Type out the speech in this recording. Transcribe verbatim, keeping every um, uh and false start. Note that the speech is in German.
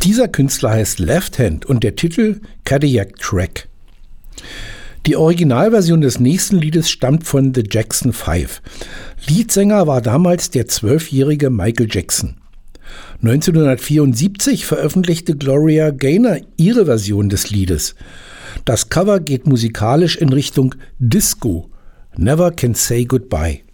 Dieser Künstler heißt Left Hand und der Titel Cadillac Track. Die Originalversion des nächsten Liedes stammt von The Jackson Five. Leadsänger war damals der zwölfjährige Michael Jackson. neunzehnhundertvierundsiebzig veröffentlichte Gloria Gaynor ihre Version des Liedes. Das Cover geht musikalisch in Richtung Disco. Never Can Say Goodbye.